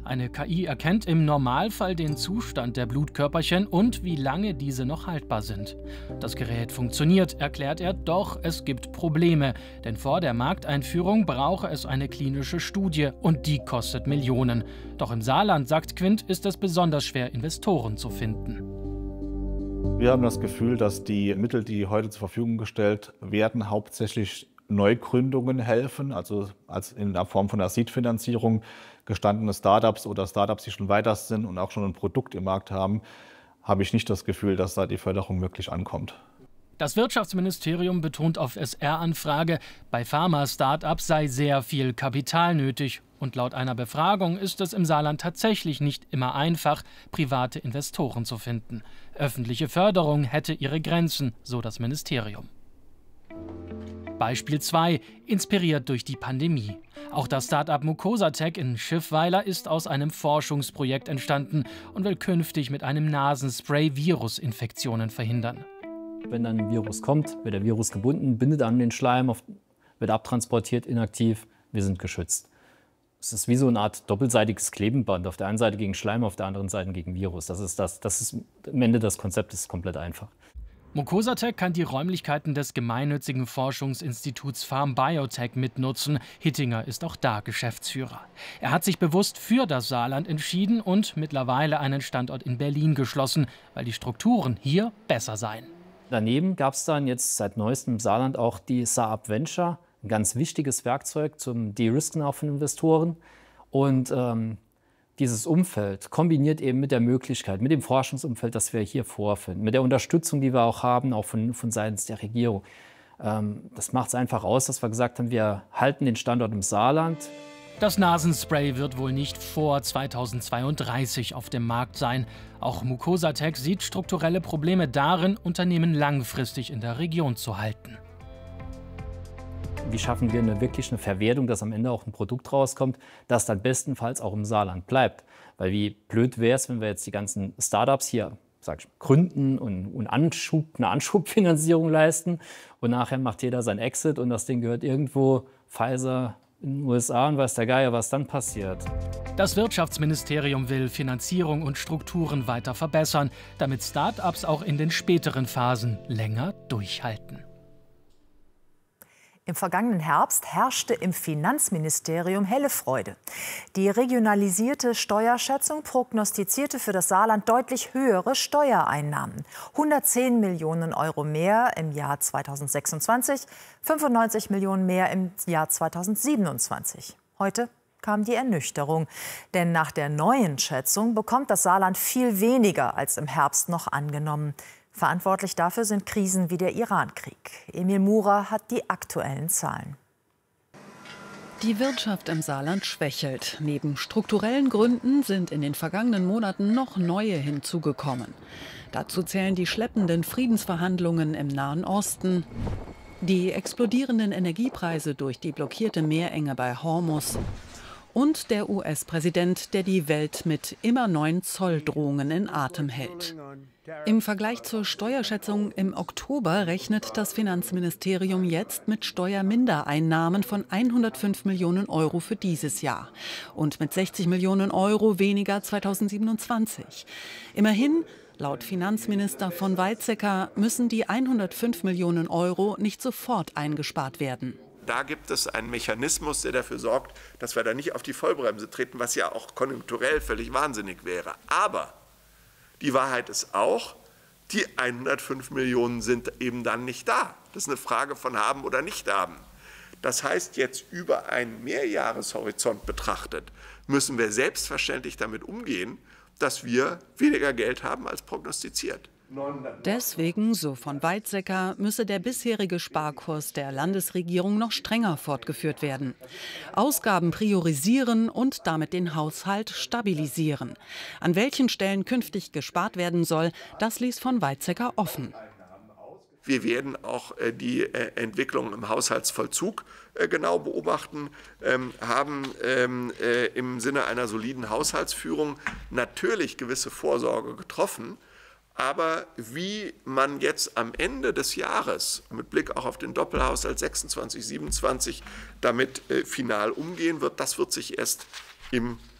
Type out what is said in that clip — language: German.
Eine KI erkennt im Normalfall den Zustand der Blutkörperchen und wie lange diese noch haltbar sind. Das Gerät funktioniert, erklärt er, doch es gibt Probleme. Denn vor der Markteinführung brauche es eine klinische Studie und die kostet Millionen. Doch im Saarland, sagt Quint, ist es besonders schwer, Investoren zu finden. Wir haben das Gefühl, dass die Mittel, die heute zur Verfügung gestellt werden, hauptsächlich Neugründungen helfen, also in der Form von der Seed-Finanzierung. Gestandene Startups oder Startups, die schon weiter sind und auch schon ein Produkt im Markt haben, habe ich nicht das Gefühl, dass da die Förderung wirklich ankommt. Das Wirtschaftsministerium betont auf SR-Anfrage, bei Pharma-Startups sei sehr viel Kapital nötig. Und laut einer Befragung ist es im Saarland tatsächlich nicht immer einfach, private Investoren zu finden. Öffentliche Förderung hätte ihre Grenzen, so das Ministerium. Beispiel 2, inspiriert durch die Pandemie. Auch das Start-up Mucosatec in Schiffweiler ist aus einem Forschungsprojekt entstanden und will künftig mit einem Nasenspray Virusinfektionen verhindern. Wenn dann ein Virus kommt, wird der Virus gebunden, bindet an den Schleim, wird abtransportiert, inaktiv, wir sind geschützt. Es ist wie so eine Art doppelseitiges Klebenband, auf der einen Seite gegen Schleim, auf der anderen Seite gegen Virus. Das ist am Ende das Konzept ist komplett einfach. Mucosatec kann die Räumlichkeiten des gemeinnützigen Forschungsinstituts Farm Biotech mitnutzen. Hittinger ist auch da Geschäftsführer. Er hat sich bewusst für das Saarland entschieden und mittlerweile einen Standort in Berlin geschlossen, weil die Strukturen hier besser seien. Daneben gab es dann jetzt seit neuestem im Saarland auch die Saab Venture, ein ganz wichtiges Werkzeug zum De-Risken auch von Investoren. Und dieses Umfeld kombiniert eben mit der Möglichkeit, mit dem Forschungsumfeld, das wir hier vorfinden, mit der Unterstützung, die wir auch haben, auch von seitens der Regierung. Das macht es einfach aus, dass wir gesagt haben, wir halten den Standort im Saarland. Das Nasenspray wird wohl nicht vor 2032 auf dem Markt sein. Auch Mucosatec sieht strukturelle Probleme darin, Unternehmen langfristig in der Region zu halten. Wie schaffen wir wirklich eine Verwertung, dass am Ende auch ein Produkt rauskommt, das dann bestenfalls auch im Saarland bleibt? Weil wie blöd wäre es, wenn wir jetzt die ganzen Startups hier gründen und eine Anschubfinanzierung leisten und nachher macht jeder sein Exit und das Ding gehört irgendwo Pfizer in den USA und weiß der Geier, was dann passiert. Das Wirtschaftsministerium will Finanzierung und Strukturen weiter verbessern, damit Start-ups auch in den späteren Phasen länger durchhalten. Im vergangenen Herbst herrschte im Finanzministerium helle Freude. Die regionalisierte Steuerschätzung prognostizierte für das Saarland deutlich höhere Steuereinnahmen. 110 Millionen Euro mehr im Jahr 2026, 95 Millionen mehr im Jahr 2027. Heute kam die Ernüchterung. Denn nach der neuen Schätzung bekommt das Saarland viel weniger als im Herbst noch angenommen. Verantwortlich dafür sind Krisen wie der Irankrieg. Emil Murer hat die aktuellen Zahlen. Die Wirtschaft im Saarland schwächelt. Neben strukturellen Gründen sind in den vergangenen Monaten noch neue hinzugekommen. Dazu zählen die schleppenden Friedensverhandlungen im Nahen Osten, die explodierenden Energiepreise durch die blockierte Meerenge bei Hormuz und der US-Präsident, der die Welt mit immer neuen Zolldrohungen in Atem hält. Im Vergleich zur Steuerschätzung im Oktober rechnet das Finanzministerium jetzt mit Steuermindereinnahmen von 105 Millionen Euro für dieses Jahr und mit 60 Millionen Euro weniger 2027. Immerhin, laut Finanzminister von Weizsäcker, müssen die 105 Millionen Euro nicht sofort eingespart werden. Da gibt es einen Mechanismus, der dafür sorgt, dass wir da nicht auf die Vollbremse treten, was ja auch konjunkturell völlig wahnsinnig wäre. Aber die Wahrheit ist auch, die 105 Millionen sind eben dann nicht da. Das ist eine Frage von haben oder nicht haben. Das heißt, jetzt über einen Mehrjahreshorizont betrachtet, müssen wir selbstverständlich damit umgehen, dass wir weniger Geld haben als prognostiziert. Deswegen, so von Weizsäcker, müsse der bisherige Sparkurs der Landesregierung noch strenger fortgeführt werden. Ausgaben priorisieren und damit den Haushalt stabilisieren. An welchen Stellen künftig gespart werden soll, das ließ von Weizsäcker offen. Wir werden auch die Entwicklung im Haushaltsvollzug genau beobachten, haben im Sinne einer soliden Haushaltsführung natürlich gewisse Vorsorge getroffen. Aber wie man jetzt am Ende des Jahres, mit Blick auch auf den Doppelhaushalt 26, 27, damit final umgehen wird, das wird sich erst im